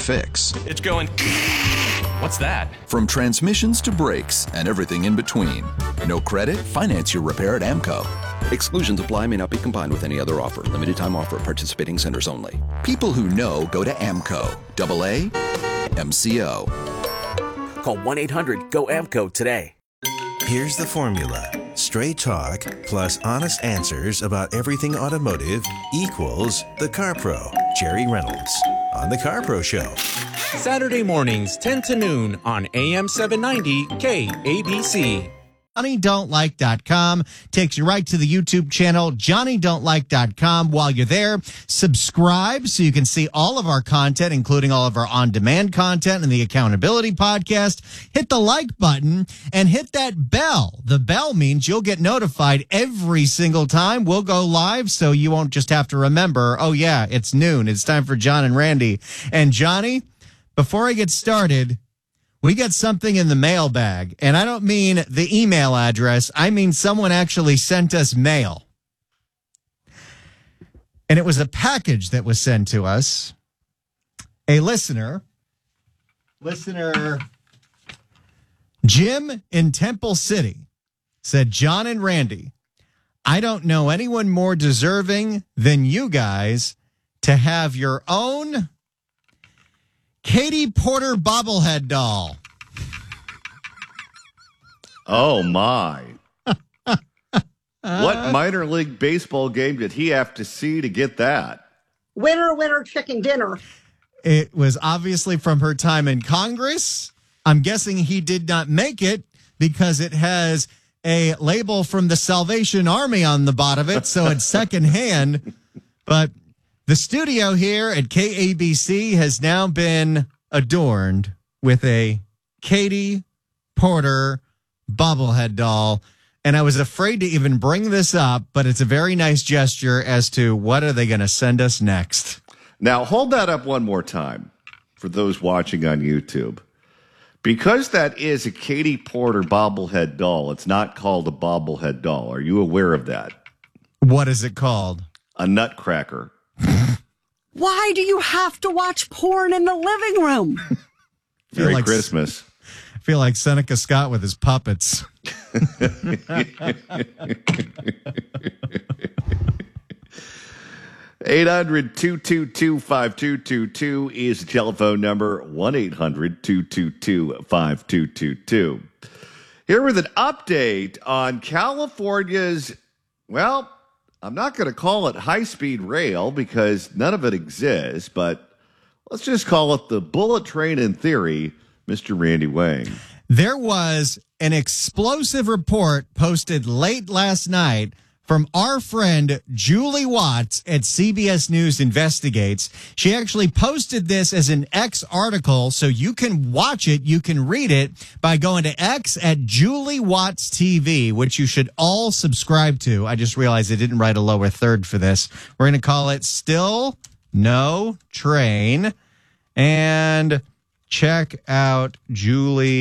fix. It's going... What's that? From transmissions to brakes and everything in between. No credit? Finance your repair at AMCO. Exclusions apply, may not be combined with any other offer. Limited time offer at participating centers only. People who know go to AMCO. AA MCO. Call 1-800-GO-AMCO today. Here's the formula. Straight talk plus honest answers about everything automotive equals The Car Pro. Jerry Reynolds on The Car Pro Show. Saturday mornings, 10 to noon on AM 790 KABC. JohnnyDon'tLike.com takes you right to the YouTube channel, JohnnyDon'tLike.com. While you're there, subscribe so you can see all of our content, including all of our on-demand content and the Accountability Podcast. Hit the like button and hit that bell. The bell means you'll get notified every single time we'll go live, so you won't just have to remember, oh yeah, it's noon. It's time for John and Randy. And Johnny, before I get started, we got something in the mailbag, and I don't mean the email address. I mean someone actually sent us mail. And it was a package that was sent to us. A listener Jim in Temple City said, John and Randy, I don't know anyone more deserving than you guys to have your own Katie Porter bobblehead doll. Oh, my. What minor league baseball game did he have to see to get that? Winner, winner, chicken dinner. It was obviously from her time in Congress. I'm guessing he did not make it because it has a label from the Salvation Army on the bottom of it, so it's secondhand. But the studio here at KABC has now been adorned with a Katie Porter bobblehead doll. And I was afraid to even bring this up, but it's a very nice gesture as to what are they going to send us next. Now, hold that up one more time for those watching on YouTube. Because that is a Katie Porter bobblehead doll, it's not called a bobblehead doll. Are you aware of that? What is it called? A nutcracker. Why do you have to watch porn in the living room? Merry Christmas. I feel like Seneca Scott with his puppets. 800-222-5222 is the telephone number. 1-800-222-5222. Here with an update on California's, well, I'm not going to call it high-speed rail because none of it exists, but let's just call it the bullet train in theory, Mr. Randy Wang. There was an explosive report posted late last night from our friend Julie Watts at CBS News Investigates. She actually posted this as an X article, so you can watch it, you can read it by going to X at Julie Watts TV, which you should all subscribe to. I just realized I didn't write a lower third for this. We're going to call it Still No Train. And check out Julie